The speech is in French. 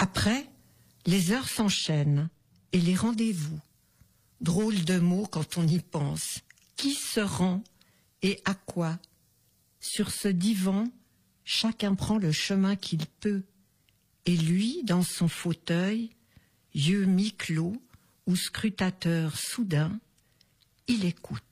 Après, les heures s'enchaînent et les rendez-vous. Drôle de mot quand on y pense. Qui se rend et à quoi? Sur ce divan, chacun prend le chemin qu'il peut. Et lui, dans son fauteuil, yeux mi-clos ou scrutateur soudain, il écoute.